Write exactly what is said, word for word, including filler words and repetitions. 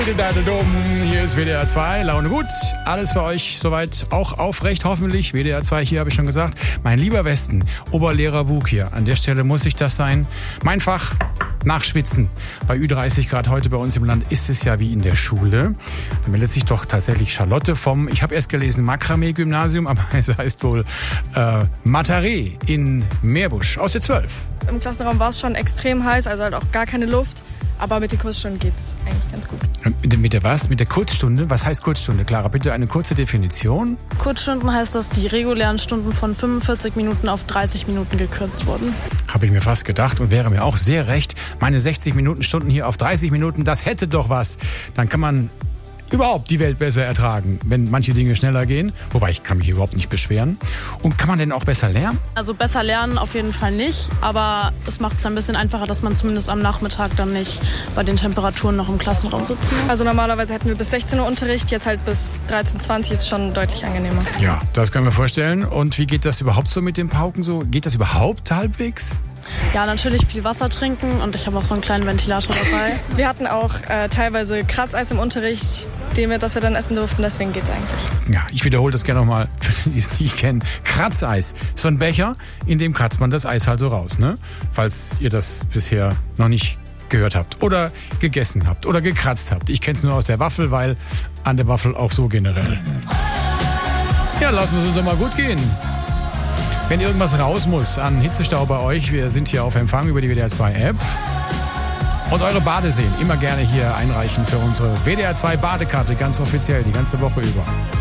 Hier ist W D R zwei, Laune gut, alles für euch soweit auch aufrecht, hoffentlich. W D R zwei hier, habe ich schon gesagt. Mein lieber Westen, Oberlehrer Bug hier. An der Stelle muss ich das sein. Mein Fach, Nachschwitzen. Bei Ü dreißig Grad heute bei uns im Land ist es ja wie in der Schule. Da meldet sich doch tatsächlich Charlotte vom, ich habe erst gelesen, Makramee-Gymnasium, aber es heißt wohl äh, Mataré in Meerbusch aus der zwölf. Im Klassenraum war es schon extrem heiß, also halt auch gar keine Luft. Aber mit den Kurzstunden geht's eigentlich ganz gut. Mit der, mit der was? Mit der Kurzstunde? Was heißt Kurzstunde? Clara, bitte eine kurze Definition. Kurzstunden heißt, dass die regulären Stunden von fünfundvierzig Minuten auf dreißig Minuten gekürzt wurden. Habe ich mir fast gedacht und wäre mir auch sehr recht. Meine sechzig Minuten Stunden hier auf dreißig Minuten, das hätte doch was. Dann kann man überhaupt die Welt besser ertragen, wenn manche Dinge schneller gehen. Wobei, ich kann mich überhaupt nicht beschweren. Und kann man denn auch besser lernen? Also besser lernen auf jeden Fall nicht, aber es macht es ein bisschen einfacher, dass man zumindest am Nachmittag dann nicht bei den Temperaturen noch im Klassenraum sitzen muss. Also normalerweise hätten wir bis sechzehn Uhr Unterricht, jetzt halt bis dreizehn, zwanzig ist schon deutlich angenehmer. Ja, das können wir vorstellen. Und wie geht das überhaupt so mit den Pauken so? Geht das überhaupt halbwegs? Ja, natürlich viel Wasser trinken und ich habe auch so einen kleinen Ventilator dabei. Wir hatten auch äh, teilweise Kratzeis im Unterricht, den wir, das wir dann essen durften, deswegen geht's eigentlich. Ja, ich wiederhole das gerne nochmal, für die, die es nicht kennen. Kratzeis, so ein Becher, in dem kratzt man das Eis halt so raus, ne? Falls ihr das bisher noch nicht gehört habt oder gegessen habt oder gekratzt habt. Ich kenne es nur aus der Waffel, weil an der Waffel auch so generell. Ja, lassen wir es uns doch mal gut gehen. Wenn irgendwas raus muss an Hitzestau bei euch, wir sind hier auf Empfang über die W D R zwei App. Und eure Badeseen immer gerne hier einreichen für unsere W D R zwei Badekarte, ganz offiziell, die ganze Woche über.